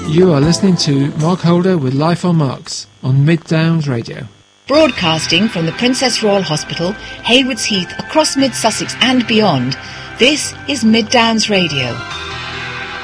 You are listening to Mark Holder with Life on Marks on Mid Downs Radio. Broadcasting from the Princess Royal Hospital, Haywards Heath, across Mid Sussex and beyond, this is Mid Downs Radio.